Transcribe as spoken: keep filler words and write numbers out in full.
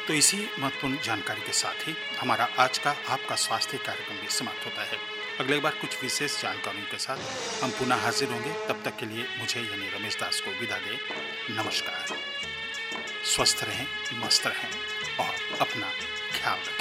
तो इसी महत्वपूर्ण जानकारी के साथ ही हमारा आज का आपका स्वास्थ्य कार्यक्रम भी समाप्त होता है। अगले बार कुछ विशेष जानकारियों के साथ हम पुनः हाजिर होंगे। तब तक के लिए मुझे यानी रमेश दास को विदा दें। नमस्कार। स्वस्थ रहें, मस्त रहें और अपना ख्याल रखें।